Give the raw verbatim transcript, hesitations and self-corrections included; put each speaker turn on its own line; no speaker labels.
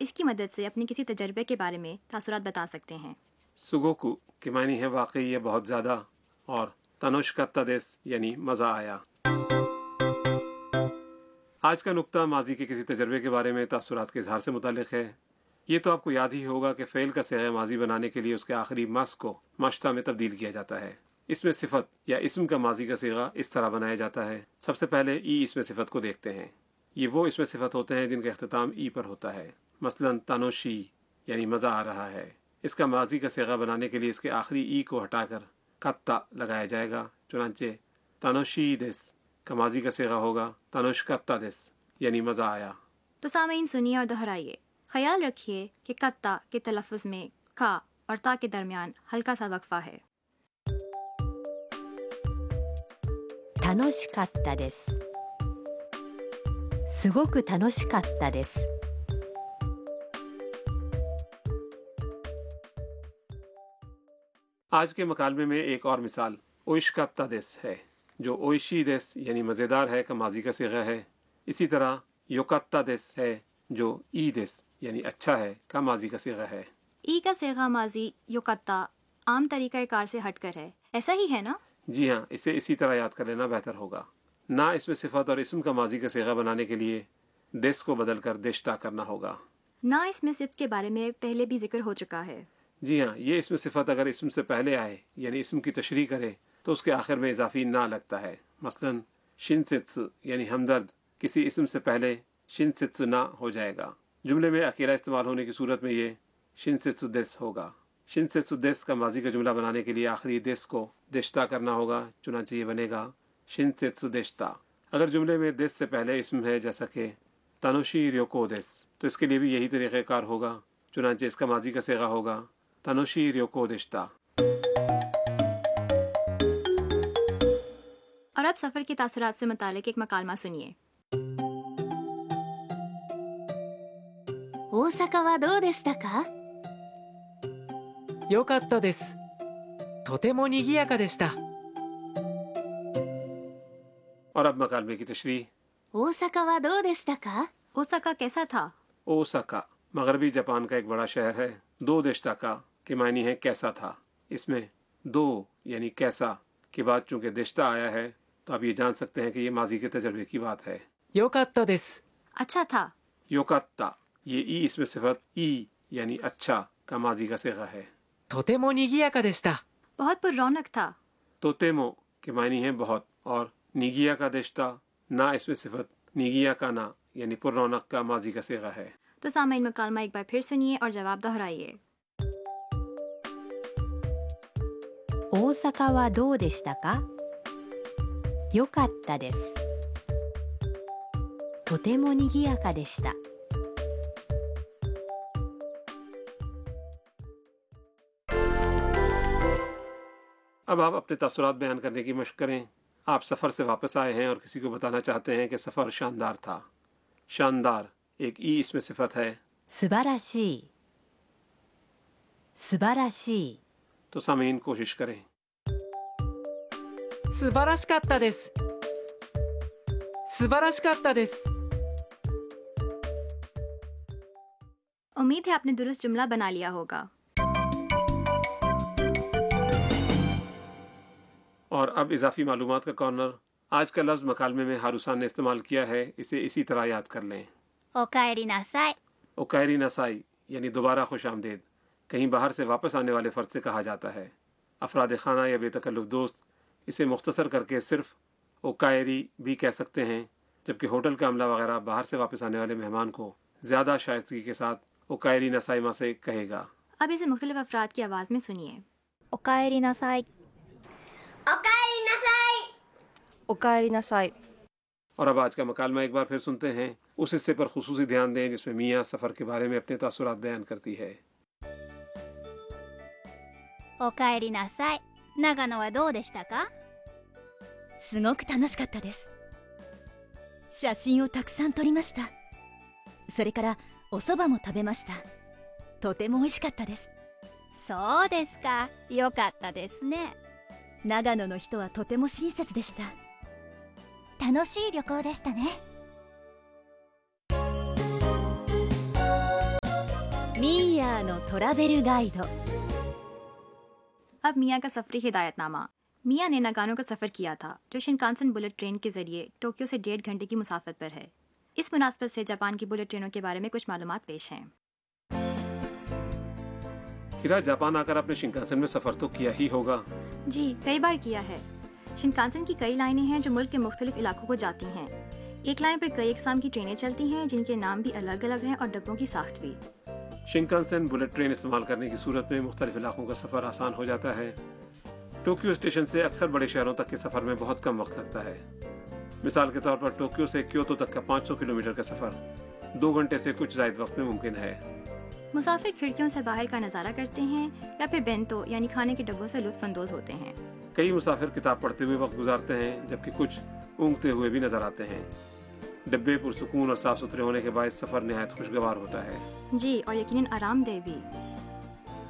इसकी मदद से अपने किसी तजर्बे के बारे में तासुरात बता सकते हैं।
सुगोकु के मानी है वाकई ये बहुत ज़्यादा, और तनोशकात्ता देस यानी मज़ा आया। आज का नुक्ता माजी के किसी तजर्बे के बारे में तासुरात के इजहार से मुतालिक है। ये तो आपको याद ही होगा कि फ़ेल का सिगा माजी बनाने के लिए उसके आखिरी मस को मश्ता में तब्दील किया जाता है। इसमें सिफत या इस्म का माजी का सिगा इस तरह बनाया जाता है। सबसे पहले ई इसमें सिफत को देखते हैं। ये वो इसमें सिफत होते हैं जिनका इख्तिताम ई पर होता है। मसलन तनोशी यानी मज़ा आ रहा है। इसका माजी का सिगा बनाने के लिए इसके आखिरी ई को हटाकर कत्ता लगाया जाएगा। चुनांचे तनोशी देस का माजी का सिगा होगा तनोशकत्ता देस यानी मज़ा आया।
तो सामीन सुनिए और दोहराइए। ख्याल रखिए कि कत्ता के तलफ़ुज़ में का और ता के दरमियान हल्का सा वक्फा है।
楽しかったです。すごく楽しかったです。
आज के मकालमे में एक और मिसाल ओइशकात्ता देस है, जो ओइशी देस यानी मज़ेदार है का माजी का सिगा है। इसी तरह योकात्ता देस है, जो ई देस यानी अच्छा है का माजी का सिगा है।
ई का सिगा माजी योकत्ता आम तरीक़ा कार से हटकर है, ऐसा ही है ना?
जी हाँ, इसे इसी तरह याद कर लेना बेहतर होगा। ना इसमें सिफत और इसम का माजी का सिगा बनाने के लिए देस को बदल कर देश्ता करना होगा।
ना इसमें सिफ्त के बारे में पहले भी जिक्र हो चुका है।
जी हाँ, ये इसमें सिफत अगर इसम से पहले आए यानी इसम की तशरीह करे तो उसके आखिर में इजाफी ना लगता है। मसलन शिनसित्स यानी हमदर्द किसी इसम से पहले शिनसित्स ना हो जाएगा। जुमले में अकेला इस्तेमाल होने की सूरत में ये शिनसित्स देस होगा। शिनसित्स देस का माजी का जुमला बनाने के लिए आखिरी देस को देश्ता करना होगा। चुनांचे ये बनेगा शिनसित्स देश्ता। अगर जुमले में देस से पहले इसम है जैसा कि तनोशी रियोको देस, तो इसके लिए भी यही तरीक़ेकार होगा। चुनांचे इसका माजी का सिगा होगा तनोशी रियोको देश्ता।
और अब सफ़र के तासुरात से मुतालिक एक मकालमा सुनिए।
大阪はどうでしたか？
よかったです。とても賑やかでした。
और अब मकालमे की तशरीह।
大阪はどうでしたか？
ओसाका कैसा था?
ओसाका मगरबी जापान का एक बड़ा शहर है। दो देश्ता का के मायनी है कैसा था। इसमें दो यानी कैसा के बाद चूंकि देश्ता आया है तो आप ये जान सकते हैं कि ये माजी के तजर्बे की बात है।
よかったです。
अच्छा था।
योकात्ता ये ई इसमें सिफत ई यानी अच्छा का माजी का सिगा है।
とても賑やかでした。
बहुत पुररौनक था।
तोतेमो के मायनी है बहुत, और निगिया का देश्ता ना इसमें सिफत निगिया का ना यानी पुररौनक का माजी का सिगा है।
तो सामीन मकालमा एक बार फिर सुनिए और जवाब दोहराइए।
大阪はどうでしたか？よかったです。とても賑やかでした。
अब आप अपने तासुरात बयान करने की मशक करें। आप सफ़र से वापस आए हैं और किसी को बताना चाहते हैं कि सफ़र शानदार था। शानदार एक ई इसमें सिफत है।
素晴らしい。素晴らしい。
तो सामीन कोशिश करें।
素晴らしかったです。素晴らしかったです。
उम्मीद है आपने दुरुस्त जुमला बना लिया होगा।
और अब इजाफी मालूमात का कॉर्नर। आज का लफ्ज़ मकालमे में हारूसान ने इस्तेमाल किया है, इसे इसी तरह याद कर लें।
おかえりなさい。
ओकायरी नसाई यानी दोबारा खुश आमदेद। कहीं बाहर से वापस आने वाले फ़र्द से कहा जाता है। अफराद खाना या बेतकल्लुफ़ दोस्त इसे मुख्तसर करके सिर्फ ओकायरी भी कह सकते हैं, जबकि होटल का अमला वगैरह बाहर से वापस आने वाले मेहमान को ज़्यादा शाइस्तगी के साथ ओकायरी नसाई से कहेगा।
अब इसे मुख्तलिफ अफराद की आवाज़ में सुनिए।
おかえりなさい。おかえりなさい。
おかえりなさい。
और अब आज का मकालमा एक बार फिर सुनते हैं। उस हिस्से पर खुसूसी ध्यान दें जिसमें मियाँ सफ़र के बारे में अपने तासुरात बयान करती है।
おかえりなさい。長野はどうでしたか？すごく楽しかったです。写真をたくさん撮りました。それからお蕎麦も食べました。とても美味しかったです。そうですか。よかったですね。長野の人はとても親切でした。楽しい旅行でしたね。 ーのトラベルガイド
अब मिया का सफरी हिदायतनामा। मिया ने नागानो का सफ़र किया था जो शिनकानसेन बुलेट ट्रेन के ज़रिए टोक्यो से डेढ़ घंटे की मुसाफत पर है। इस मुनासबत से जापान की बुलेट ट्रेनों के बारे में कुछ मालूमात पेश हैं।
हीरा, जापान आकर आपने शिनकानसेन में सफ़र तो किया ही होगा।
जी, कई बार किया है। शिनकानसेन की कई लाइनें हैं जो मुल्क के मुख्तलिफ इलाकों को जाती हैं। एक लाइन पर कई इकसाम की ट्रेनें चलती हैं जिनके नाम भी अलग अलग हैं और डब्बों की साख्त भी।
शिनकानसेन बुलेट ट्रेन इस्तेमाल करने की सूरत में मुख्तलिफ इलाकों का सफ़र आसान हो जाता है। टोक्यो स्टेशन से अक्सर बड़े शहरों तक के सफ़र में बहुत कम वक्त लगता है। मिसाल के तौर पर टोक्यो से क्योतो तक का पाँच सौ किलोमीटर का सफ़र दो घंटे से कुछ ज़ायद वक्त में मुमकिन है।
मुसाफिर खिड़कियों से बाहर का नज़ारा करते हैं या फिर बेंतो यानी खाने के डब्बों से लुत्फ़ अंदोज़ होते हैं।
कई मुसाफिर किताब पढ़ते हुए वक्त गुजारते हैं, जबकि कुछ ऊँघते हुए भी नजर आते हैं। डब्बे पुरसुकून और साफ सुथरे होने के बाद सफ़र निहायत खुशगवार होता है।
जी, और यकीनन आरामदेह भी।